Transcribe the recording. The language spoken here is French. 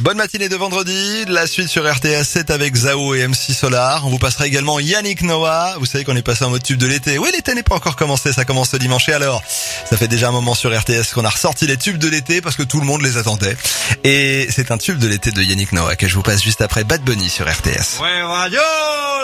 Bonne matinée de vendredi, la suite sur RTS 7 avec Zao et MC Solar. On vous passera également Yannick Noah. Vous savez qu'on est passé en mode tube de l'été. Oui, l'été n'est pas encore commencé, ça commence ce dimanche. Et alors, ça fait déjà un moment sur RTS qu'on a ressorti les tubes de l'été parce que tout le monde les attendait. Et c'est un tube de l'été de Yannick Noah que je vous passe juste après Bad Bunny sur RTS. Ouais, radio!